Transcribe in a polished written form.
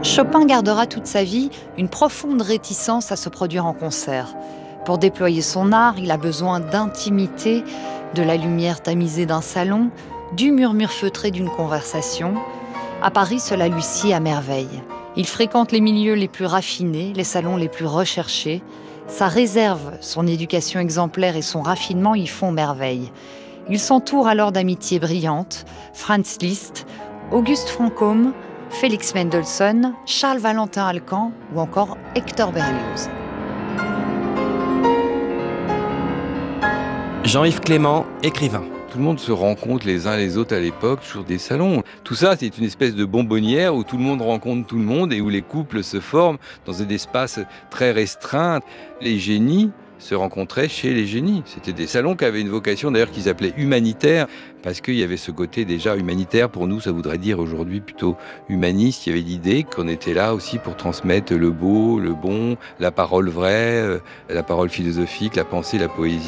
Chopin gardera toute sa vie une profonde réticence à se produire en concert. Pour déployer son art, il a besoin d'intimité, de la lumière tamisée d'un salon, du murmure feutré d'une conversation. À Paris, cela lui sied à merveille. Il fréquente les milieux les plus raffinés, les salons les plus recherchés. Sa réserve, son éducation exemplaire et son raffinement y font merveille. Il s'entoure alors d'amitiés brillantes, Franz Liszt, Auguste Franchomme, Félix Mendelssohn, Charles Valentin Alcan ou encore Hector Berlioz. Jean-Yves Clément, écrivain. Tout le monde se rencontre les uns les autres à l'époque sur des salons. Tout ça, c'est une espèce de bonbonnière où tout le monde rencontre tout le monde et où les couples se forment dans des espaces très restreints. Les génies se rencontraient chez les génies. C'était des salons qui avaient une vocation d'ailleurs qu'ils appelaient humanitaire parce qu'il y avait ce côté déjà humanitaire. Pour nous, ça voudrait dire aujourd'hui plutôt humaniste. Il y avait l'idée qu'on était là aussi pour transmettre le beau, le bon, la parole vraie, la parole philosophique, la pensée, la poésie.